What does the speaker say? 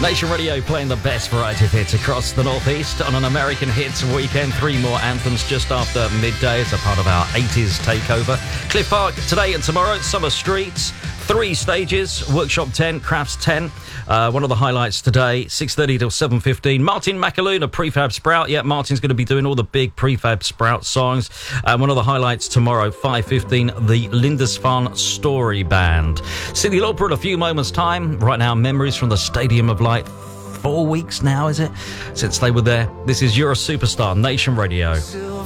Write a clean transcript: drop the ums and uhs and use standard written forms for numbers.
Nation Radio playing the best variety of hits across the Northeast on an American Hits weekend. 3 more anthems just after midday as a part of our 80s takeover. Cliff Park today and tomorrow, Summer Streets, 3 stages, Workshop 10, Crafts 10. One of the highlights today, 6:30 till 7:15. Martin McAloon, Prefab Sprout. Yeah, Martin's going to be doing all the big Prefab Sprout songs. One of the highlights tomorrow, 5:15, the Lindisfarne Story Band. Cyndi Lauper in a few moments' time. Right now, memories from the Stadium of Light. 4 weeks now, is it? Since they were there. This is You're a Superstar, Nation Radio.